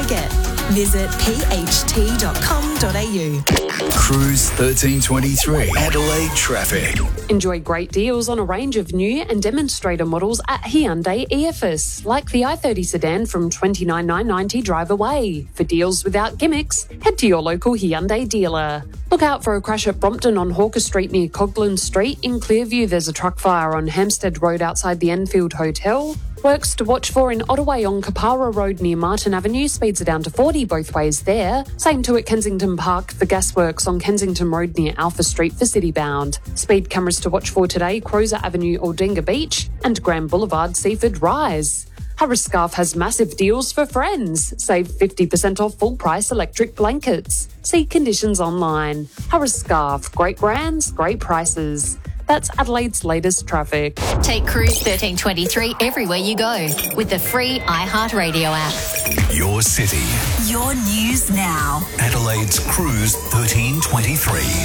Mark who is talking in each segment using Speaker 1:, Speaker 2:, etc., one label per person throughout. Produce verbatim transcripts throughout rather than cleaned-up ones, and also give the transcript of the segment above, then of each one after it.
Speaker 1: forget. Visit p h t dot com dot a u.
Speaker 2: Cruise thirteen twenty-three Adelaide traffic.
Speaker 3: Enjoy great deals on a range of new and demonstrator models at Hyundai E F S, like the i thirty sedan from twenty-nine thousand nine hundred ninety dollars drive away. For deals without gimmicks, head to your local Hyundai dealer. Look out for a crash at Brompton on Hawker Street near Coghlan Street. In Clearview, there's a truck fire on Hampstead Road outside the Enfield Hotel. Works to watch for in Ottaway on Kapara Road near Martin Avenue. Speeds are down to forty both ways there. Same too at Kensington Park. The gasworks on Kensington Road near Alpha Street for Citybound. Speed cameras to watch for today: Crozer Avenue, Aldinga Beach, and Grand Boulevard, Seaford Rise. Harris Scarf has massive deals for friends. Save fifty percent off full price electric blankets. See conditions online. Harris Scarf, great brands, great prices. That's Adelaide's latest traffic.
Speaker 4: Take Cruise thirteen twenty-three everywhere you go with the free iHeartRadio app.
Speaker 2: Your city.
Speaker 1: Your news now.
Speaker 2: Adelaide's Cruise thirteen twenty-three.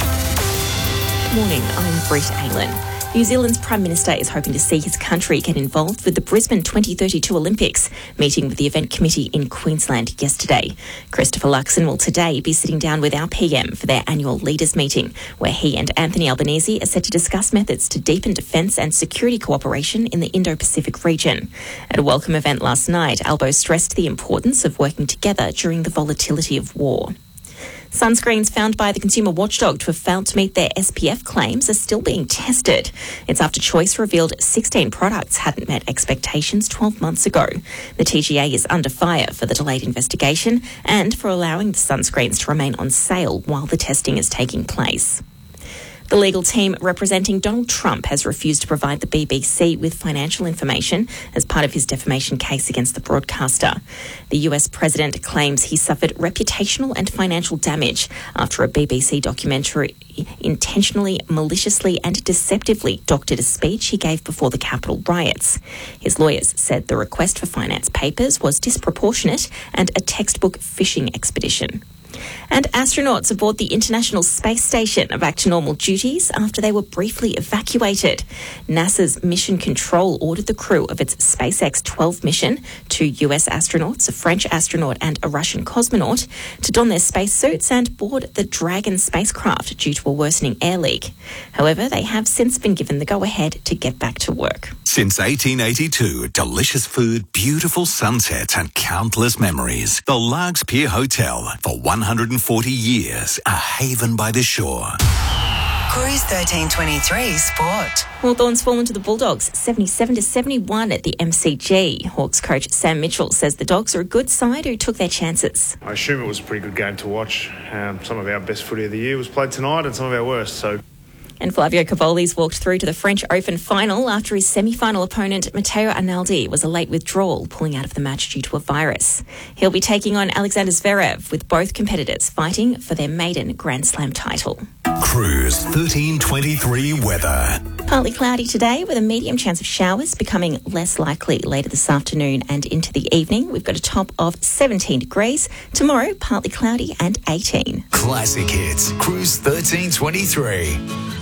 Speaker 5: Morning, I'm Britt Aylan. New Zealand's Prime Minister is hoping to see his country get involved with the Brisbane twenty thirty-two Olympics, meeting with the event committee in Queensland yesterday. Christopher Luxon will today be sitting down with our P M for their annual leaders meeting, where he and Anthony Albanese are set to discuss methods to deepen defence and security cooperation in the Indo-Pacific region. At a welcome event last night, Albo stressed the importance of working together during the volatility of war. Sunscreens found by the consumer watchdog to have failed to meet their S P F claims are still being tested. It's after Choice revealed sixteen products hadn't met expectations twelve months ago. The T G A is under fire for the delayed investigation and for allowing the sunscreens to remain on sale while the testing is taking place. The legal team representing Donald Trump has refused to provide the B B C with financial information as part of his defamation case against the broadcaster. The U S president claims he suffered reputational and financial damage after a B B C documentary intentionally, maliciously and deceptively doctored a speech he gave before the Capitol riots. His lawyers said the request for finance papers was disproportionate and a textbook fishing expedition. And astronauts aboard the International Space Station are back to normal duties after they were briefly evacuated. NASA's Mission Control ordered the crew of its SpaceX twelve mission, two U S astronauts, a French astronaut and a Russian cosmonaut, to don their spacesuits and board the Dragon spacecraft due to a worsening air leak. However, they have since been given the go-ahead to get back to work.
Speaker 2: Since eighteen eighty-two, delicious food, beautiful sunsets and countless memories. The Largs Pier Hotel, for one hundred forty years, a haven by the shore.
Speaker 1: Cruise thirteen twenty-three Sport.
Speaker 5: Hawthorn's fallen to the Bulldogs seventy-seven to seventy-one at the M C G. Hawks coach Sam Mitchell says the Dogs are a good side who took their chances.
Speaker 6: I assume it was a pretty good game to watch. Um, some of our best footy of the year was played tonight and some of our worst, so...
Speaker 5: And Flavio Cavoli's walked through to the French Open final after his semi-final opponent Matteo Arnaldi was a late withdrawal, pulling out of the match due to a virus. He'll be taking on Alexander Zverev, with both competitors fighting for their maiden Grand Slam title.
Speaker 2: Cruise thirteen twenty-three weather.
Speaker 5: Partly cloudy today with a medium chance of showers, becoming less likely later this afternoon and into the evening. We've got a top of seventeen degrees. Tomorrow, partly cloudy and eighteen.
Speaker 2: Classic hits. Cruise thirteen twenty-three.